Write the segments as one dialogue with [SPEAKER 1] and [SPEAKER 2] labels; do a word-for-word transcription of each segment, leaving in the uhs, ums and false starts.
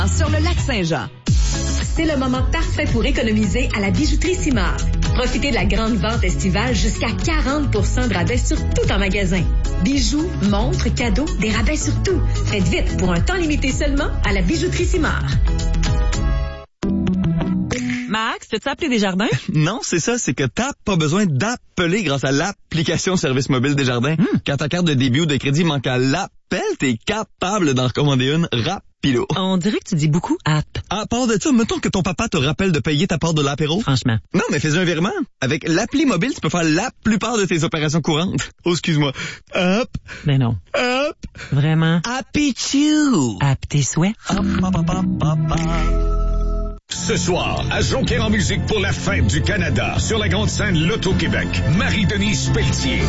[SPEAKER 1] sur le lac Saint-Jean.
[SPEAKER 2] C'est le moment parfait pour économiser à la bijouterie Simard. Profitez de la grande vente estivale jusqu'à quarante pour cent de rabais sur tout en magasin. Bijoux, montres, cadeaux, des rabais sur tout. Faites vite pour un temps limité seulement à la bijouterie Simard.
[SPEAKER 1] Max, t'as-tu appelé Desjardins?
[SPEAKER 3] Non, c'est ça, c'est que t'as pas besoin d'appeler grâce à l'application service mobile Desjardins. Hmm. Quand ta carte de débit ou de crédit manque à l'appel, t'es capable d'en recommander une rapido.
[SPEAKER 1] On dirait que tu dis beaucoup app.
[SPEAKER 3] À part de ça, mettons que ton papa te rappelle de payer ta part de l'apéro.
[SPEAKER 1] Franchement.
[SPEAKER 3] Non, mais fais un virement. Avec l'appli mobile, tu peux faire la plupart de tes opérations courantes. Oh, excuse-moi. Hop.
[SPEAKER 1] Mais non.
[SPEAKER 3] Hop.
[SPEAKER 1] Vraiment.
[SPEAKER 3] Happy Chew.
[SPEAKER 1] App tes souhaits.
[SPEAKER 3] Hop, hop, hop, hop, hop, hop.
[SPEAKER 4] Ce soir, à Jonquière en musique pour la fête du Canada, sur la grande scène Loto-Québec, Marie-Denise Pelletier.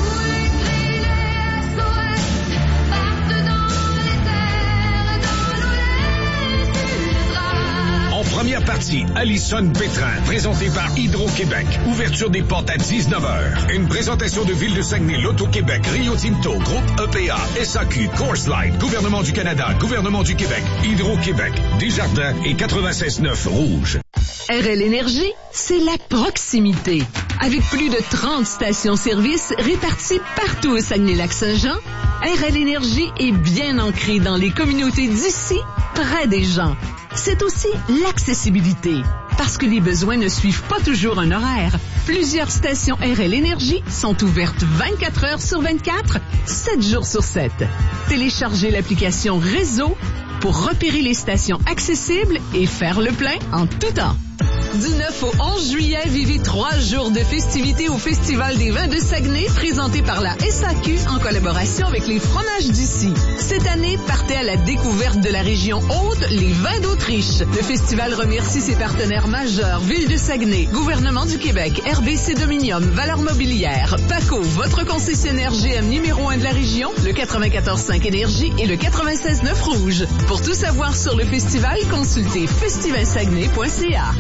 [SPEAKER 4] En première partie, Alison Pétrin, présentée par Hydro-Québec. Ouverture des portes à dix-neuf heures. Une présentation de Ville de Saguenay, Loto-Québec, Rio Tinto, Groupe E P A, S A Q, Coors Light, Gouvernement du Canada, Gouvernement du Québec, Hydro-Québec, Desjardins et quatre-vingt-seize neuf Rouge.
[SPEAKER 5] R L Énergie, c'est la proximité. Avec plus de trente stations-service réparties partout au Saguenay-Lac-Saint-Jean, R L Énergie est bien ancrée dans les communautés d'ici, près des gens. C'est aussi l'accessibilité, parce que les besoins ne suivent pas toujours un horaire. Plusieurs stations R L Énergie sont ouvertes vingt-quatre heures sur vingt-quatre, sept jours sur sept. Téléchargez l'application Réseau pour repérer les stations accessibles et faire le plein en tout temps. Du neuf au onze juillet, vivez trois jours de festivités au Festival des vins de Saguenay, présenté par la S A Q en collaboration avec les fromages d'ici. Cette année, partez à la découverte de la région Haute, les vins d'Autriche. Le festival remercie ses partenaires majeurs, Ville de Saguenay, Gouvernement du Québec, R B C Dominium, Valeurs Mobilières, Paco, votre concessionnaire G M numéro un de la région, le quatre-vingt-quatorze cinq Énergie et le quatre-vingt-seize neuf Rouge. Pour tout savoir sur le festival, consultez festival saguenay point c a.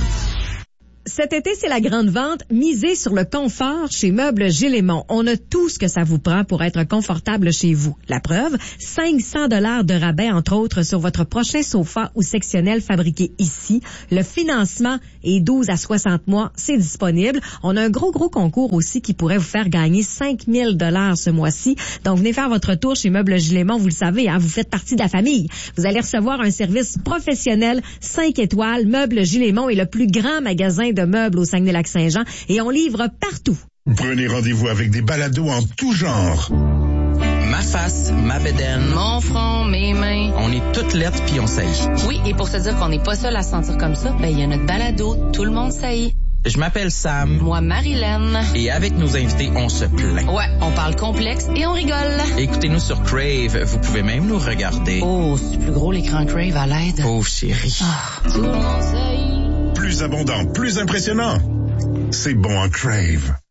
[SPEAKER 2] Cet été, c'est la grande vente. Misez sur le confort chez Meubles Gilles-Aimont. On a tout ce que ça vous prend pour être confortable chez vous. La preuve, cinq cents dollars de rabais, entre autres, sur votre prochain sofa ou sectionnel fabriqué ici. Le financement est douze à soixante mois. C'est disponible. On a un gros, gros concours aussi qui pourrait vous faire gagner cinq mille dollars ce mois-ci. Donc, venez faire votre tour chez Meubles Gilles-Aimont. Vous le savez, hein, vous faites partie de la famille. Vous allez recevoir un service professionnel cinq étoiles. Meubles Gilles-Aimont est le plus grand magasin de meubles au Saguenay-Lac-Saint-Jean et on livre partout.
[SPEAKER 6] Prenez rendez-vous avec des balados en tout genre.
[SPEAKER 7] Ma face, ma bédaine,
[SPEAKER 8] mon front, mes mains.
[SPEAKER 7] On est toutes lettres puis on saillit.
[SPEAKER 8] Oui, et pour se dire qu'on n'est pas seul à se sentir comme ça, ben il y a notre balado, tout le monde saillit.
[SPEAKER 7] Je m'appelle Sam.
[SPEAKER 8] Moi, Marilyn.
[SPEAKER 7] Et avec nos invités, on se plaint.
[SPEAKER 8] Ouais, on parle complexe et on rigole.
[SPEAKER 7] Écoutez-nous sur Crave. Vous pouvez même nous regarder.
[SPEAKER 8] Oh, c'est plus gros l'écran Crave à l'aide.
[SPEAKER 7] Pauvre chérie.
[SPEAKER 8] Oh, tout le monde saillit.
[SPEAKER 6] Plus abondant, plus impressionnant. C'est bon en Crave.